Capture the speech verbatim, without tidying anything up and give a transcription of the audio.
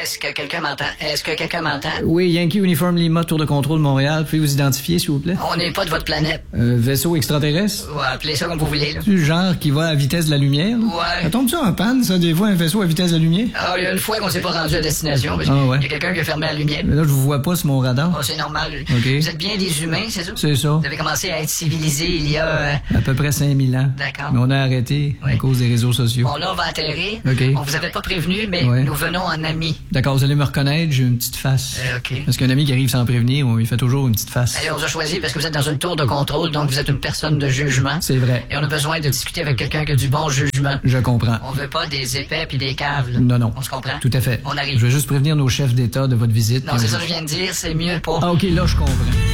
Est-ce que quelqu'un m'entend? Est-ce que quelqu'un m'entend? Oui, Yankee Uniform Lima, Tour de contrôle Montréal. Pouvez vous identifier, s'il vous plaît? On n'est pas de votre planète. Euh, vaisseau extraterrestre? Ouais, appelez ça comme vous voulez, là. C'est le genre qui va à vitesse de la lumière? Ouais. Ça tombe ça en panne, ça, des fois, un vaisseau à vitesse de la lumière? Ah, il y a une fois qu'on s'est pas rendu à destination, parce Ah, ouais. qu'il y a quelqu'un qui a fermé la lumière. Mais là, je vous vois pas sur mon radar. Oh, c'est normal. OK. Vous êtes bien des humains, c'est ça? C'est ça. Vous avez commencé à être civilisés il y a... euh, À peu près cinq mille ans. D'accord. Mais on a arrêté Oui. à cause des réseaux sociaux. Bon, là, on va atterrir. OK. On vous avait pas prévenu, mais Ouais. nous venons en amis. D'accord, vous allez me reconnaître, j'ai une petite face. Euh, OK. Parce qu'un ami qui arrive sans prévenir, on lui fait toujours une petite face. Allez, on vous a choisi parce que vous êtes dans une tour de contrôle, donc vous êtes une personne de jugement. C'est vrai. Et on a besoin de discuter avec quelqu'un qui a du bon jugement. Je comprends. On veut pas des épais puis des caves, là. Non, non. On se comprend? Tout à fait. On arrive. Je vais juste prévenir nos chefs d'État de votre visite. Non, puis c'est on- ça que je viens de dire, c'est mieux pas. Ah, OK, là, je comprends.